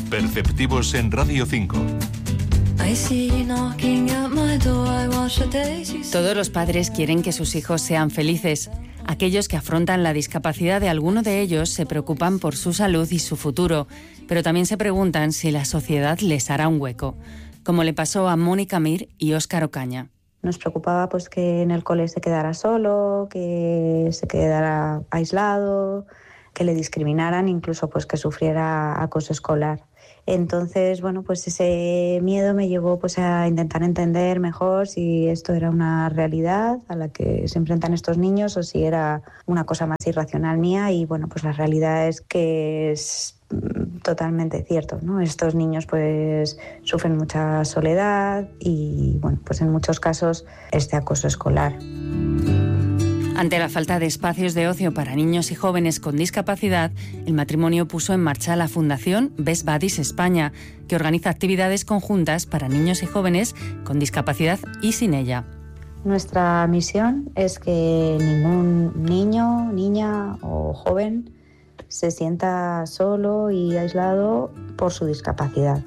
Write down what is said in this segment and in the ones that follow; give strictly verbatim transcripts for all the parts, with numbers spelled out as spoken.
Perceptivos en Radio cinco. Todos los padres quieren que sus hijos sean felices. Aquellos que afrontan la discapacidad de alguno de ellos se preocupan por su salud y su futuro, pero también se preguntan si la sociedad les hará un hueco, como le pasó a Mónica Mir y Óscar Ocaña. Nos preocupaba pues que en el cole se quedara solo, que se quedara aislado, que le discriminaran, incluso pues que sufriera acoso escolar. Entonces, bueno, pues ese miedo me llevó pues a intentar entender mejor si esto era una realidad a la que se enfrentan estos niños o si era una cosa más irracional mía. Y bueno, pues la realidad es que es totalmente cierto, ¿no? Estos niños pues sufren mucha soledad y bueno, pues en muchos casos este acoso escolar. Ante la falta de espacios de ocio para niños y jóvenes con discapacidad, el matrimonio puso en marcha la Fundación Best Buddies España, que organiza actividades conjuntas para niños y jóvenes con discapacidad y sin ella. Nuestra misión es que ningún niño, niña o joven se sienta solo y aislado por su discapacidad.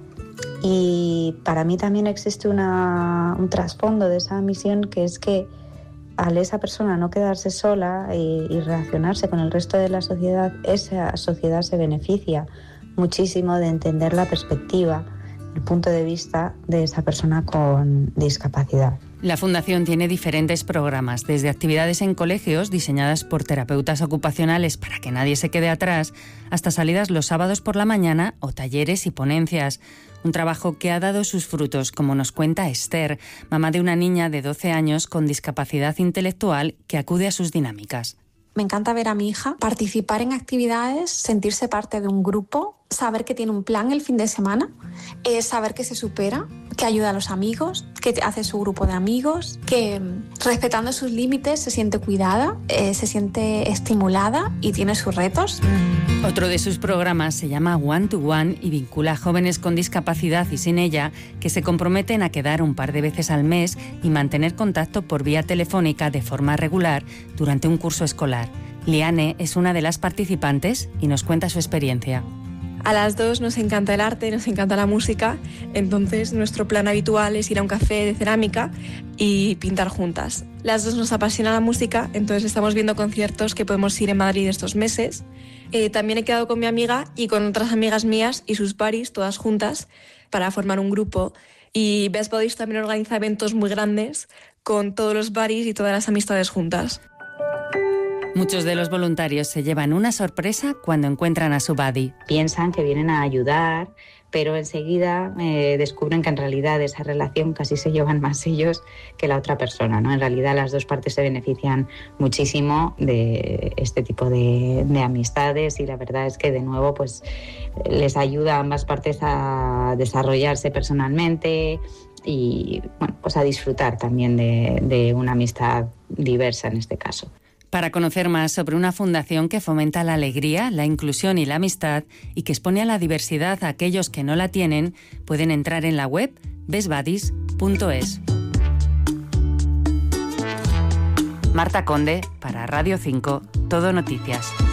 Y para mí también existe una, un trasfondo de esa misión, que es que al esa persona no quedarse sola y, y relacionarse con el resto de la sociedad, esa sociedad se beneficia muchísimo de entender la perspectiva, el punto de vista de esa persona con discapacidad. La Fundación tiene diferentes programas, desde actividades en colegios diseñadas por terapeutas ocupacionales para que nadie se quede atrás, hasta salidas los sábados por la mañana o talleres y ponencias. Un trabajo que ha dado sus frutos, como nos cuenta Esther, mamá de una niña de doce años con discapacidad intelectual que acude a sus dinámicas. Me encanta ver a mi hija participar en actividades, sentirse parte de un grupo, saber que tiene un plan el fin de semana, eh, saber que se supera, que ayuda a los amigos, que hace su grupo de amigos, que respetando sus límites se siente cuidada, eh, se siente estimulada y tiene sus retos. Otro de sus programas se llama One to One y vincula a jóvenes con discapacidad y sin ella que se comprometen a quedar un par de veces al mes y mantener contacto por vía telefónica de forma regular durante un curso escolar. Liane es una de las participantes y nos cuenta su experiencia. A las dos nos encanta el arte, nos encanta la música, entonces nuestro plan habitual es ir a un café de cerámica y pintar juntas. Las dos nos apasiona la música, entonces estamos viendo conciertos que podemos ir en Madrid estos meses. Eh, también he quedado con mi amiga y con otras amigas mías y sus buddies, todas juntas, para formar un grupo. Y Best Buddies también organiza eventos muy grandes con todos los buddies y todas las amistades juntas. Muchos de los voluntarios se llevan una sorpresa cuando encuentran a su buddy. Piensan que vienen a ayudar, pero enseguida eh, descubren que en realidad de esa relación casi se llevan más ellos que la otra persona, ¿no? En realidad las dos partes se benefician muchísimo de este tipo de, de amistades y la verdad es que de nuevo pues les ayuda a ambas partes a desarrollarse personalmente y bueno, pues a disfrutar también de, de una amistad diversa en este caso. Para conocer más sobre una fundación que fomenta la alegría, la inclusión y la amistad y que expone a la diversidad a aquellos que no la tienen, pueden entrar en la web best buddies punto es. Marta Conde, para Radio cinco, Todo Noticias.